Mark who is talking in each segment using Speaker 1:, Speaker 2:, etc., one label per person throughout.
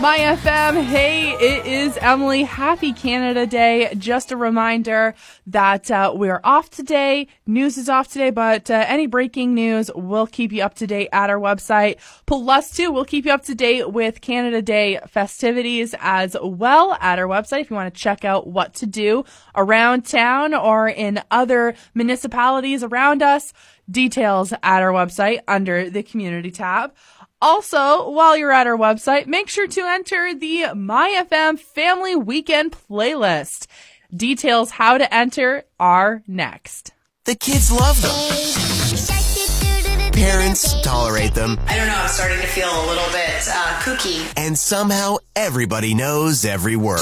Speaker 1: My FM, hey, it is Emily. Happy Canada Day. Just a reminder that we're off today. News is off today, but any breaking news, we'll keep you up to date at our website. Plus, too, we'll keep you up to date with Canada Day festivities as well at our website if you want to check out what to do around town or in other municipalities around us. Details at our website under the community tab. Also, while you're at our website, make sure to enter the MyFM Family Weekend playlist. Details how to enter are next.
Speaker 2: The kids love them. Parents tolerate them.
Speaker 3: I don't know, I'm starting to feel a little bit kooky.
Speaker 2: And somehow everybody knows every word.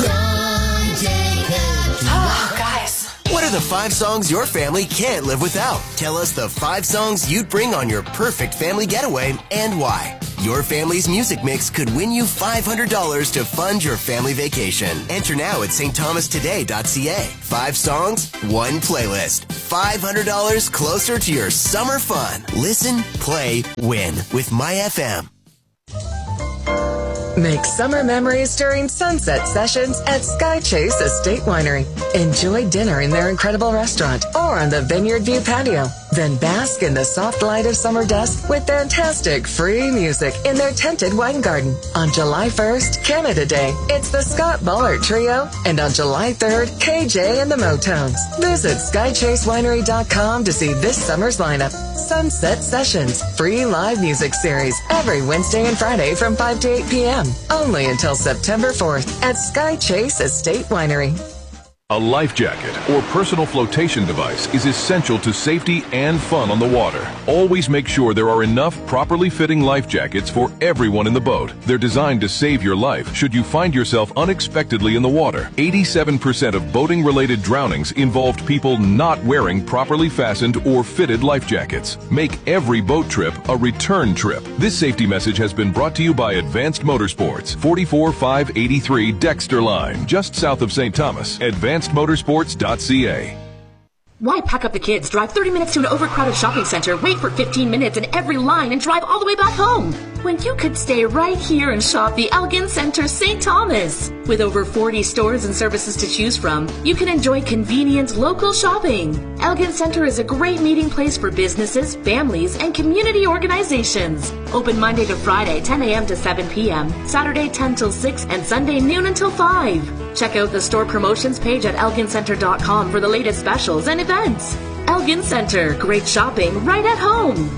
Speaker 3: Oh, guys.
Speaker 2: What are the 5 songs your family can't live without? Tell us the 5 songs you'd bring on your perfect family getaway and why. Your family's music mix could win you $500 to fund your family vacation. Enter now at stthomastoday.ca. 5 songs, 1 playlist. $500 closer to your summer fun. Listen, play, win with MyFM.
Speaker 4: Make summer memories during sunset sessions at Sky Chase Estate Winery. Enjoy dinner in their incredible restaurant or on the Vineyard View patio. Then bask in the soft light of summer dusk with fantastic free music in their tented wine garden. On July 1st, Canada Day, it's the Scott Bullard Trio. And on July 3rd, KJ and the Motones. Visit SkyChaseWinery.com to see this summer's lineup. Sunset Sessions, free live music series every Wednesday and Friday from 5 to 8 p.m. Only until September 4th at Sky Chase Estate Winery.
Speaker 5: A life jacket or personal flotation device is essential to safety and fun on the water. Always make sure there are enough properly fitting life jackets for everyone in the boat. They're designed to save your life should you find yourself unexpectedly in the water. 87% of boating-related drownings involved people not wearing properly fastened or fitted life jackets. Make every boat trip a return trip. This safety message has been brought to you by Advanced Motorsports, 44583 Dexter Line, just south of St. Thomas. AdvancedMotorsports.ca.
Speaker 6: Why pack up the kids, drive 30 minutes to an overcrowded shopping center, wait for 15 minutes in every line, and drive all the way back home? When you could stay right here and shop the Elgin Center St. Thomas. With over 40 stores and services to choose from, you can enjoy convenient local shopping. Elgin Center is a great meeting place for businesses, families, and community organizations. Open Monday to Friday, 10 a.m. to 7 p.m., Saturday 10 till 6, and Sunday noon until 5. Check out the store promotions page at elgincenter.com for the latest specials and events. Elgin Center, great shopping right at home.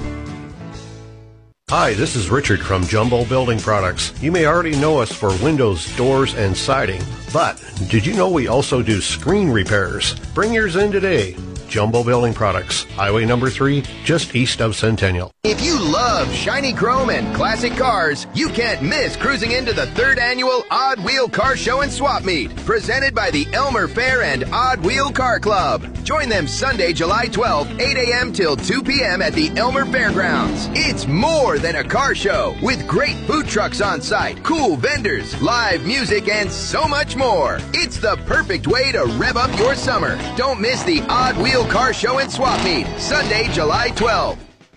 Speaker 7: Hi, this is Richard from Jumbo Building Products. You may already know us for windows, doors, and siding, but did you know we also do screen repairs? Bring yours in today. Jumbo Building Products, Highway number 3, just east of Centennial.
Speaker 8: If you love shiny chrome and classic cars, you can't miss cruising into the 3rd annual Odd Wheel Car Show and Swap Meet, presented by the Elmer Fair and Odd Wheel Car Club. Join them Sunday, July 12th, 8 a.m. till 2 p.m. at the Elmer Fairgrounds. It's more than a car show, with great food trucks on site, cool vendors, live music, and so much more. It's the perfect way to rev up your summer. Don't miss the Odd Wheel Car Show and Swap Meet, Sunday, July 12th.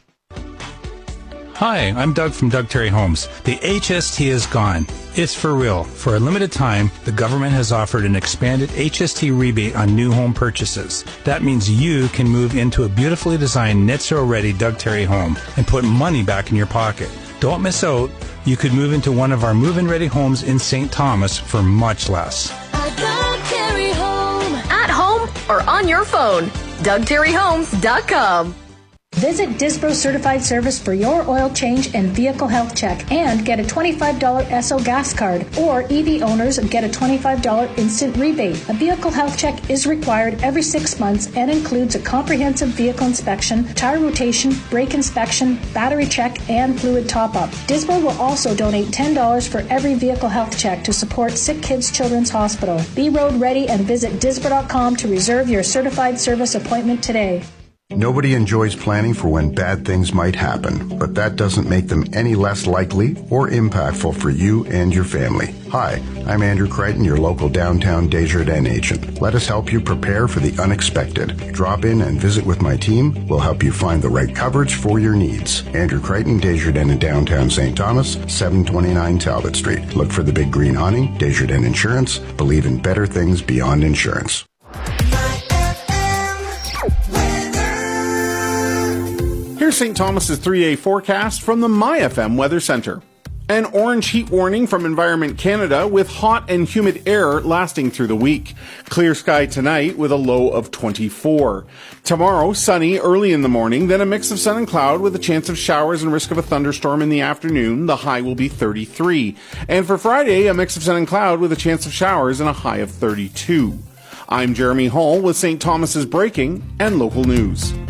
Speaker 9: Hi, I'm Doug from Doug Terry Homes. The HST is gone. It's for real. For a limited time, the government has offered an expanded HST rebate on new home purchases. That means you can move into a beautifully designed net zero ready Doug Terry home and put money back in your pocket. Don't miss out. You could move into one of our move-in ready homes in St. Thomas for much less.
Speaker 10: A Doug Terry home. At home or on your phone. DougTerryHomes.com.
Speaker 11: Visit Disbro Certified Service for your oil change and vehicle health check and get a $25 Esso gas card, or EV owners get a $25 instant rebate. A vehicle health check is required every 6 months and includes a comprehensive vehicle inspection, tire rotation, brake inspection, battery check, and fluid top-up. Disbro will also donate $10 for every vehicle health check to support Sick Kids Children's Hospital. Be road ready and visit Disbro.com to reserve your certified service appointment today.
Speaker 12: Nobody enjoys planning for when bad things might happen, but that doesn't make them any less likely or impactful for you and your family. Hi, I'm Andrew Crichton, your local downtown Desjardins agent. Let us help you prepare for the unexpected. Drop in and visit with my team. We'll help you find the right coverage for your needs. Andrew Crichton, Desjardins in downtown St. Thomas, 729 Talbot Street. Look for the big green awning. Desjardins Insurance. Believe in better things beyond insurance.
Speaker 13: Here's St. Thomas's 3-day forecast from the MyFM Weather Center. An orange heat warning from Environment Canada with hot and humid air lasting through the week. Clear sky tonight with a low of 24. Tomorrow, sunny early in the morning, then a mix of sun and cloud with a chance of showers and risk of a thunderstorm in the afternoon. The high will be 33. And for Friday, a mix of sun and cloud with a chance of showers and a high of 32. I'm Jeremy Hall with St. Thomas's breaking and local news.